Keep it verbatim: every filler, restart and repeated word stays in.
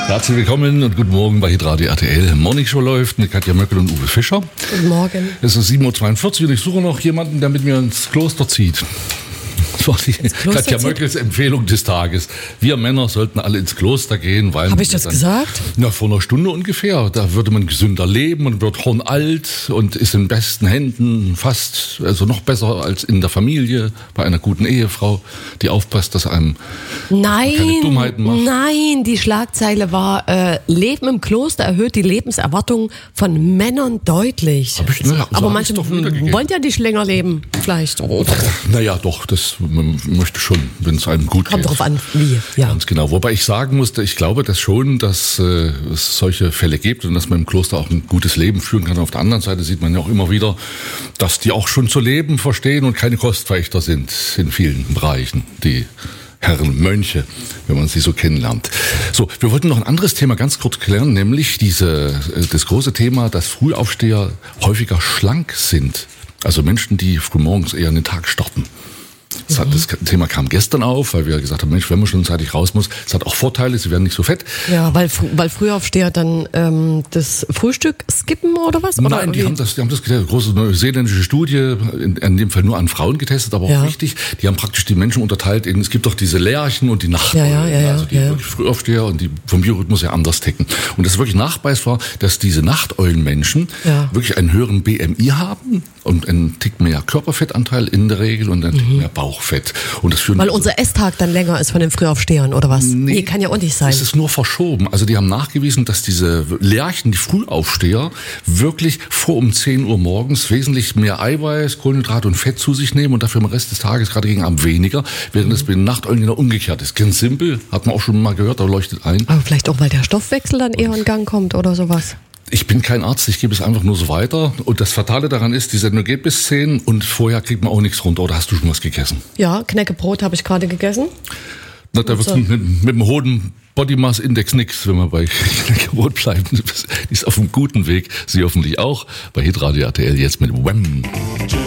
Herzlich willkommen und guten Morgen bei Hitradio R T L. Morning Show läuft mit Katja Möckel und Uwe Fischer. Guten Morgen. Es ist sieben Uhr zweiundvierzig und ich suche noch jemanden, der mit mir ins Kloster zieht. Das war die Katja Möckels Empfehlung des Tages. Wir Männer sollten alle ins Kloster gehen, weil... Habe ich das dann, gesagt? Na, vor einer Stunde ungefähr. Da würde man gesünder leben und wird hornalt und ist in besten Händen, fast, also noch besser als in der Familie, bei einer guten Ehefrau, die aufpasst, dass einem nein, keine Dummheiten macht. Nein, die Schlagzeile war, äh, Leben im Kloster erhöht die Lebenserwartung von Männern deutlich. Hab ich, na, so aber manche wollen ja nicht länger leben, vielleicht. Oder? Naja, doch, das man möchte schon, wenn es einem gut Kommt geht. Kommt drauf an, wie. Ja. Ganz genau. Wobei ich sagen musste, ich glaube das schon, dass äh, es solche Fälle gibt und dass man im Kloster auch ein gutes Leben führen kann. Auf der anderen Seite sieht man ja auch immer wieder, dass die auch schon zu leben verstehen und keine Kostverächter sind in vielen Bereichen, die Herren Mönche, wenn man sie so kennenlernt. So, wir wollten noch ein anderes Thema ganz kurz klären, nämlich diese, das große Thema, dass Frühaufsteher häufiger schlank sind. Also Menschen, die frühmorgens eher in den Tag starten. Das, hat, das Thema kam gestern auf, weil wir gesagt haben, Mensch, wenn man schon zeitig raus muss, es hat auch Vorteile, sie werden nicht so fett. Ja, weil, weil Frühaufsteher dann ähm, das Frühstück skippen oder was? Oder Nein, die haben, das, die haben das getestet, große neuseeländische Studie, in, in dem Fall nur an Frauen getestet, aber auch ja. wichtig, die haben praktisch die Menschen unterteilt in, es gibt doch diese Lerchen und die Nachteulen, ja, ja, ja, also die ja. wirklich Frühaufsteher und die vom Biorhythmus ja anders ticken. Und das ist wirklich nachweisbar, dass diese Nachteulenmenschen ja. wirklich einen höheren B M I haben und einen Tick mehr Körperfettanteil in der Regel und einen mhm. Tick mehr Bauchfett. Und das führen Weil unser Esstag dann länger ist von den Frühaufstehern, oder was? Nee, nee, kann ja auch nicht sein. Es ist nur verschoben. Also die haben nachgewiesen, dass diese Lerchen, die Frühaufsteher, wirklich vor um zehn Uhr morgens wesentlich mehr Eiweiß, Kohlenhydrate und Fett zu sich nehmen und dafür im Rest des Tages, gerade gegen Abend, weniger, während es mhm. bei den Nachteulen genau umgekehrt ist. Ganz simpel, hat man auch schon mal gehört, da leuchtet ein. Aber vielleicht auch, weil der Stoffwechsel dann eher in Gang kommt oder sowas. Ich bin kein Arzt, ich gebe es einfach nur so weiter. Und das Fatale daran ist, die Sendung geht bis zehn und vorher kriegt man auch nichts runter. Oder hast du schon was gegessen? Ja, Knäckebrot habe ich gerade gegessen. Na, da wird mit, mit dem hohen Body Mass Index nichts, wenn man bei Knäckebrot bleibt. Die ist auf einem guten Weg, Sie hoffentlich auch. Bei Hitradio R T L jetzt mit Wham!